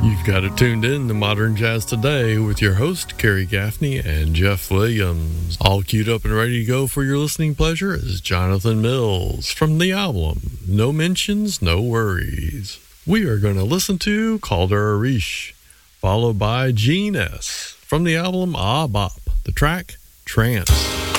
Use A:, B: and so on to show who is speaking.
A: You've got it tuned in to Modern Jazz Today with your host, Kerry Gaffney and Jeff Williams. All queued up and ready to go for your listening pleasure is Jonathan Mills from the album No Mentions, No Worries. We are going to listen to Calder Arish, followed by Gene S. from the album Ah Bop, the track Trance.